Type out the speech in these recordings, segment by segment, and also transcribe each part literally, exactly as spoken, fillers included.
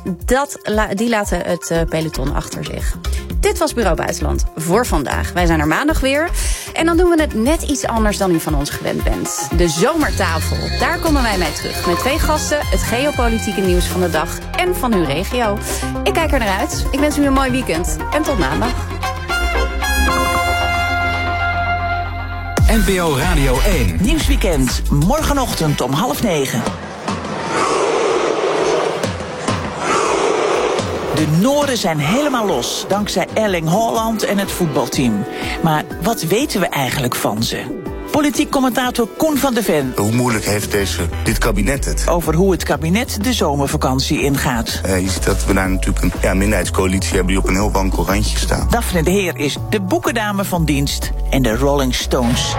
dat, die laten het uh, peloton achter zich. Dit was Bureau Buitenland voor vandaag. Wij zijn er maandag weer. En dan doen we het net iets anders dan u van ons gewend bent. De zomertafel. Daar komen wij mee terug. Met twee gasten, het geopolitieke nieuws van de dag en van uw regio. Ik kijk er naar uit. Ik wens u een mooi weekend. En tot maandag. N P O Radio één. Nieuwsweekend. Morgenochtend om half negen. De Noren zijn helemaal los, dankzij Erling Haaland en het voetbalteam. Maar wat weten we eigenlijk van ze? Politiek commentator Koen van der Ven. Hoe moeilijk heeft deze, dit kabinet het? Over hoe het kabinet de zomervakantie ingaat. Uh, je ziet dat we daar natuurlijk een ja, minderheidscoalitie hebben die op een heel wankel randje staan. Daphne de Heer is de boekendame van dienst en de Rolling Stones.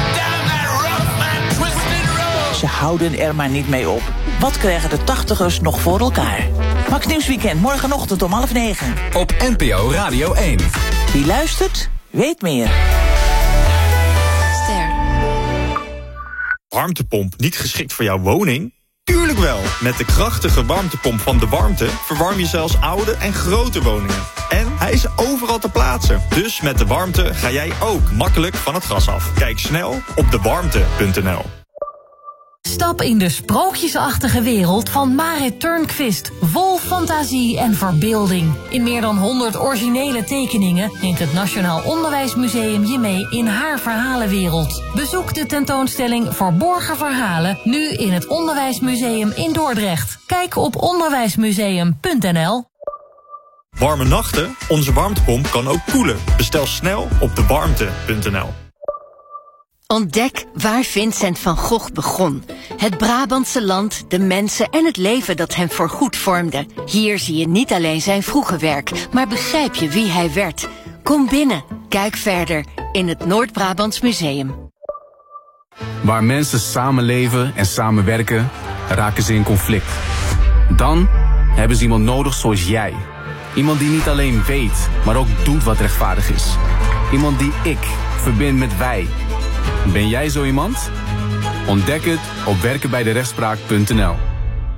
Ze houden er maar niet mee op. Wat krijgen de tachtigers nog voor elkaar? Max Nieuwsweekend, morgenochtend om half negen. Op N P O Radio één. Wie luistert, weet meer. Ster. Warmtepomp niet geschikt voor jouw woning? Tuurlijk wel! Met de krachtige warmtepomp van De Warmte verwarm je zelfs oude en grote woningen. En hij is overal te plaatsen. Dus met De Warmte ga jij ook makkelijk van het gas af. Kijk snel op de warmte punt n l. Stap in de sprookjesachtige wereld van Marit Turnquist. Vol fantasie en verbeelding. In meer dan honderd originele tekeningen neemt het Nationaal Onderwijsmuseum je mee in haar verhalenwereld. Bezoek de tentoonstelling Verborgen Verhalen nu in het Onderwijsmuseum in Dordrecht. Kijk op onderwijsmuseum punt n l. Warme nachten? Onze warmtepomp kan ook koelen. Bestel snel op de warmte punt n l. Ontdek waar Vincent van Gogh begon. Het Brabantse land, de mensen en het leven dat hem voorgoed vormde. Hier zie je niet alleen zijn vroege werk, maar begrijp je wie hij werd. Kom binnen, kijk verder in het Noord-Brabants Museum. Waar mensen samenleven en samenwerken, raken ze in conflict. Dan hebben ze iemand nodig zoals jij. Iemand die niet alleen weet, maar ook doet wat rechtvaardig is. Iemand die ik verbind met wij. Ben jij zo iemand? Ontdek het op werken bij de rechtspraak punt n l.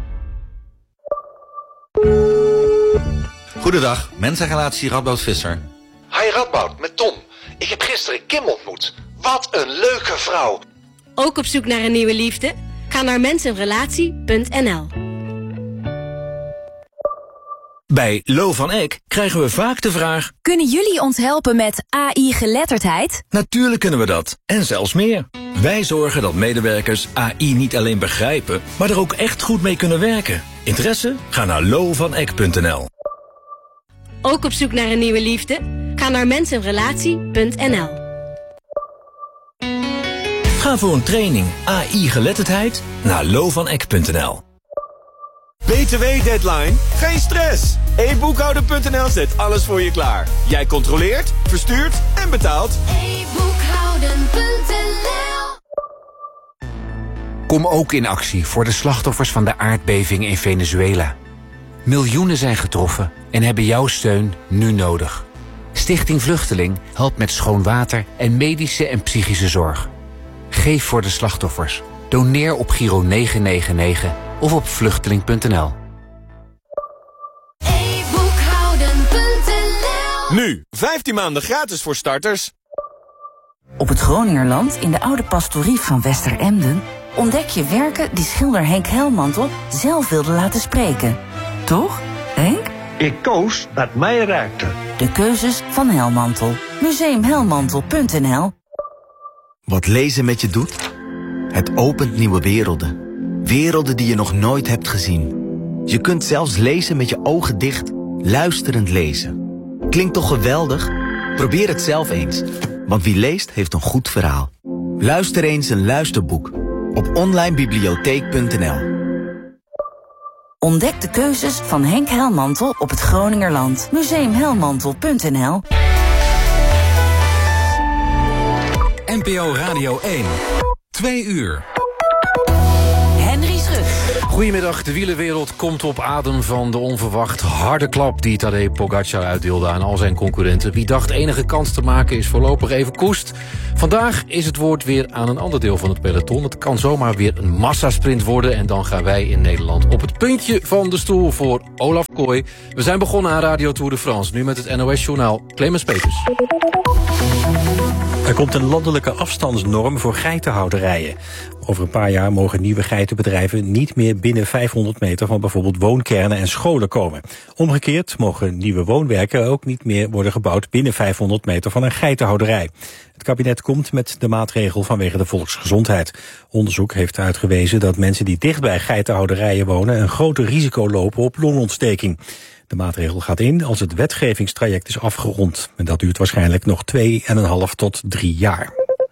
Goedendag, mensenrelatie Radboud Visser. Hi Radboud, met Tom. Ik heb gisteren Kim ontmoet. Wat een leuke vrouw. Ook op zoek naar een nieuwe liefde? Ga naar mensenrelatie punt n l. Bij Lo van Eck krijgen we vaak de vraag: kunnen jullie ons helpen met A I-geletterdheid? Natuurlijk kunnen we dat, en zelfs meer. Wij zorgen dat medewerkers A I niet alleen begrijpen, maar er ook echt goed mee kunnen werken. Interesse? Ga naar lo van eck punt n l. Ook op zoek naar een nieuwe liefde? Ga naar mensenrelatie punt n l. Ga voor een training A I-geletterdheid naar lo van eck punt n l. B T W-deadline? Geen stress! e boekhouder punt n l zet alles voor je klaar. Jij controleert, verstuurt en betaalt. e boekhouden punt n l. Kom ook in actie voor de slachtoffers van de aardbeving in Venezuela. Miljoenen zijn getroffen en hebben jouw steun nu nodig. Stichting Vluchteling helpt met schoon water en medische en psychische zorg. Geef voor de slachtoffers. Doneer op Giro negen negen negen of op vluchteling punt n l. e boekhouden punt n l. Nu, vijftien maanden gratis voor starters. Op het Groningerland, in de oude pastorie van Westeremden, ontdek je werken die schilder Henk Helmantel zelf wilde laten spreken. Toch, Henk? Ik koos wat mij raakte. De keuzes van Helmantel. museum helmantel punt n l. Wat lezen met je doet? Het opent nieuwe werelden. Werelden die je nog nooit hebt gezien. Je kunt zelfs lezen met je ogen dicht, luisterend lezen. Klinkt toch geweldig? Probeer het zelf eens. Want wie leest, heeft een goed verhaal. Luister eens een luisterboek op online bibliotheek punt n l. Ontdek de keuzes van Henk Helmantel op het Groningerland. museum helmantel punt n l. N P O Radio één. Twee uur. Henry Schut. Goedemiddag, de wielerwereld komt op adem van de onverwacht harde klap die Tadej Pogacar uitdeelde aan al zijn concurrenten. Wie dacht enige kans te maken is voorlopig even koest. Vandaag is het woord weer aan een ander deel van het peloton. Het kan zomaar weer een massasprint worden en dan gaan wij in Nederland op het puntje van de stoel voor Olaf Kooi. We zijn begonnen aan Radio Tour de France, nu met het N O S-journaal Clemens Peters. Er komt een landelijke afstandsnorm voor geitenhouderijen. Over een paar jaar mogen nieuwe geitenbedrijven niet meer binnen vijfhonderd meter van bijvoorbeeld woonkernen en scholen komen. Omgekeerd mogen nieuwe woonwerken ook niet meer worden gebouwd binnen vijfhonderd meter van een geitenhouderij. Het kabinet komt met de maatregel vanwege de volksgezondheid. Onderzoek heeft uitgewezen dat mensen die dicht bij geitenhouderijen wonen een groter risico lopen op longontsteking. De maatregel gaat in als het wetgevingstraject is afgerond. En dat duurt waarschijnlijk nog twee en een half tot drie jaar.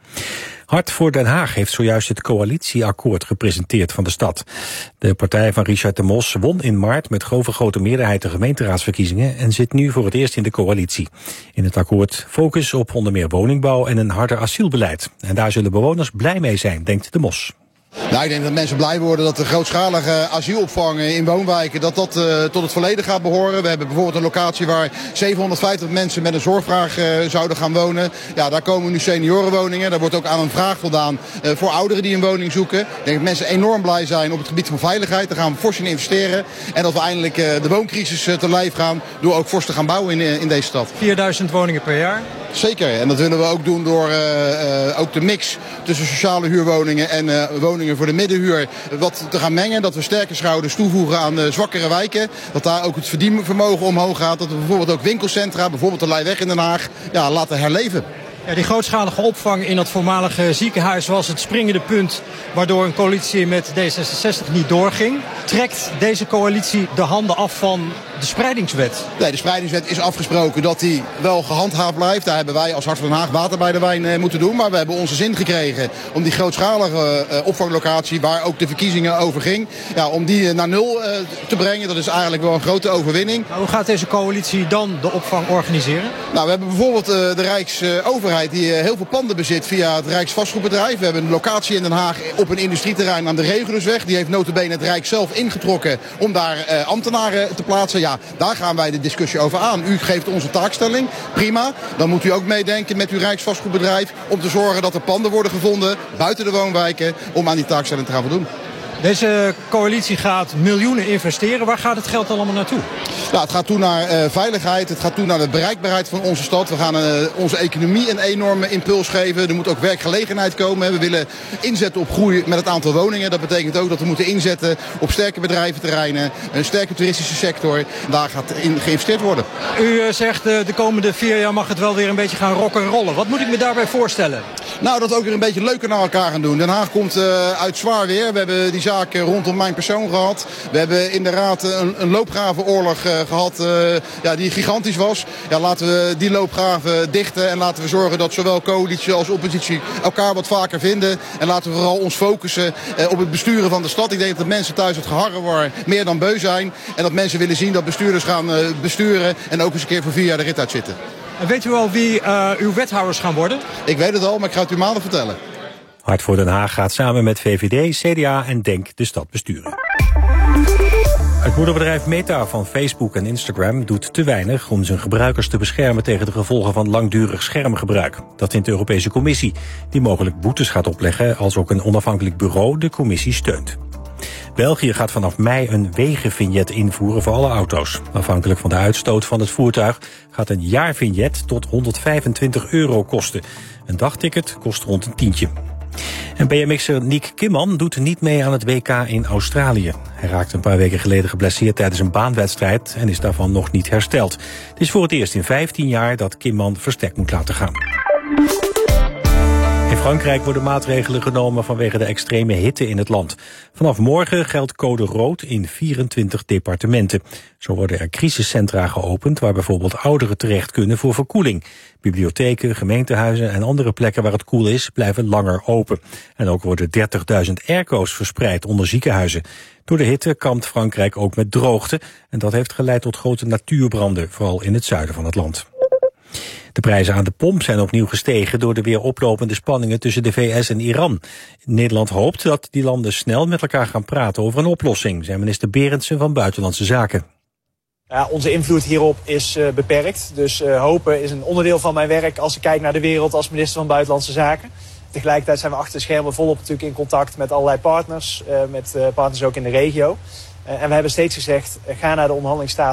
Hart voor Den Haag heeft zojuist het coalitieakkoord gepresenteerd van de stad. De partij van Richard de Mos won in maart met overgrote meerderheid de gemeenteraadsverkiezingen en zit nu voor het eerst in de coalitie. In het akkoord focus op onder meer woningbouw en een harder asielbeleid. En daar zullen bewoners blij mee zijn, denkt de Mos. Nou, ik denk dat mensen blij worden dat de grootschalige asielopvang in woonwijken dat dat uh, tot het verleden gaat behoren. We hebben bijvoorbeeld een locatie waar zevenhonderdvijftig mensen met een zorgvraag uh, zouden gaan wonen. Ja, daar komen nu seniorenwoningen. Daar wordt ook aan een vraag voldaan uh, voor ouderen die een woning zoeken. Ik denk dat mensen enorm blij zijn op het gebied van veiligheid. Daar gaan we fors in investeren. En dat we eindelijk uh, de wooncrisis uh, te lijf gaan door ook fors te gaan bouwen in, uh, in deze stad. vierduizend woningen per jaar? Zeker. En dat willen we ook doen door uh, uh, ook de mix tussen sociale huurwoningen en uh, woningen voor de middenhuur wat te gaan mengen. Dat we sterke schouders toevoegen aan uh, zwakkere wijken. Dat daar ook het verdienvermogen omhoog gaat. Dat we bijvoorbeeld ook winkelcentra, bijvoorbeeld de Leijweg in Den Haag, ja, laten herleven. Ja, die grootschalige opvang in dat voormalige ziekenhuis was het springende punt waardoor een coalitie met D zesenzestig niet doorging. Trekt deze coalitie de handen af van de spreidingswet? Nee, de spreidingswet is afgesproken dat die wel gehandhaafd blijft. Daar hebben wij als Hart van Den Haag water bij de wijn eh, moeten doen. Maar we hebben onze zin gekregen om die grootschalige eh, opvanglocatie waar ook de verkiezingen over ging, ja, om die naar nul eh, te brengen. Dat is eigenlijk wel een grote overwinning. Maar hoe gaat deze coalitie dan de opvang organiseren? Nou, we hebben bijvoorbeeld uh, de Rijksoverheid die uh, heel veel panden bezit via het Rijksvastgoedbedrijf. We hebben een locatie in Den Haag op een industrieterrein aan de Regulusweg. Die heeft nota bene het Rijk zelf ingetrokken om daar uh, ambtenaren te plaatsen. Ja, daar gaan wij de discussie over aan. U geeft onze taakstelling, prima. Dan moet u ook meedenken met uw Rijksvastgoedbedrijf om te zorgen dat er panden worden gevonden buiten de woonwijken om aan die taakstelling te gaan voldoen. Deze coalitie gaat miljoenen investeren. Waar gaat het geld allemaal naartoe? Nou, het gaat toe naar uh, veiligheid. Het gaat toe naar de bereikbaarheid van onze stad. We gaan uh, onze economie een enorme impuls geven. Er moet ook werkgelegenheid komen. We willen inzetten op groei met het aantal woningen. Dat betekent ook dat we moeten inzetten op sterke bedrijventerreinen. Een sterke toeristische sector. Daar gaat in geïnvesteerd worden. U uh, zegt uh, de komende vier jaar mag het wel weer een beetje gaan rock'n'rollen. Wat moet ik me daarbij voorstellen? Nou, dat we ook weer een beetje leuker naar elkaar gaan doen. Den Haag komt uh, uit zwaar weer. We hebben die zaak rondom mijn persoon gehad. We hebben in de Raad een, een loopgravenoorlog uh, gehad uh, ja, die gigantisch was. Ja, laten we die loopgraven dichten en laten we zorgen dat zowel coalitie als oppositie elkaar wat vaker vinden. En laten we vooral ons focussen uh, op het besturen van de stad. Ik denk dat mensen thuis het geharrewar meer dan beu zijn. En dat mensen willen zien dat bestuurders gaan uh, besturen en ook eens een keer voor vier jaar de rit uitzitten. En weet u al wie uh, uw wethouders gaan worden? Ik weet het al, maar ik ga het u maandag vertellen. Hart voor Den Haag gaat samen met V V D, C D A en Denk de stad besturen. Het moederbedrijf Meta van Facebook en Instagram doet te weinig om zijn gebruikers te beschermen tegen de gevolgen van langdurig schermgebruik. Dat vindt de Europese Commissie, die mogelijk boetes gaat opleggen als ook een onafhankelijk bureau de commissie steunt. België gaat vanaf mei een wegenvignet invoeren voor alle auto's. Afhankelijk van de uitstoot van het voertuig gaat een jaarvignet tot honderdvijfentwintig euro kosten. Een dagticket kost rond een tientje. En B M X'er Nick Kimman doet niet mee aan het W K in Australië. Hij raakte een paar weken geleden geblesseerd tijdens een baanwedstrijd en is daarvan nog niet hersteld. Het is voor het eerst in vijftien jaar dat Kimman verstek moet laten gaan. In Frankrijk worden maatregelen genomen vanwege de extreme hitte in het land. Vanaf morgen geldt code rood in vierentwintig departementen. Zo worden er crisiscentra geopend waar bijvoorbeeld ouderen terecht kunnen voor verkoeling. Bibliotheken, gemeentehuizen en andere plekken waar het koel is blijven langer open. En ook worden dertigduizend airco's verspreid onder ziekenhuizen. Door de hitte kampt Frankrijk ook met droogte en dat heeft geleid tot grote natuurbranden, vooral in het zuiden van het land. De prijzen aan de pomp zijn opnieuw gestegen door de weer oplopende spanningen tussen de V S en Iran. Nederland hoopt dat die landen snel met elkaar gaan praten over een oplossing, zei minister Berendsen van Buitenlandse Zaken. Ja, onze invloed hierop is uh, beperkt. Dus uh, hopen is een onderdeel van mijn werk als ik kijk naar de wereld als minister van Buitenlandse Zaken. Tegelijkertijd zijn we achter de schermen volop natuurlijk in contact met allerlei partners, uh, met uh, partners ook in de regio. Uh, en we hebben steeds gezegd, uh, ga naar de onderhandelingstafel.